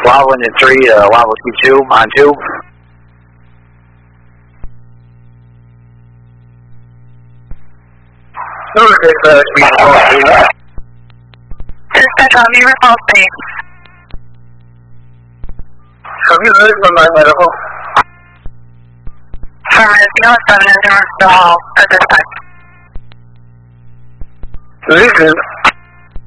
Lava in 3, Lava Q2 on 2. Dispatch on me, repulse base. Have you heard from my medical? Affirmative, BL7 is in all at this time. Listen.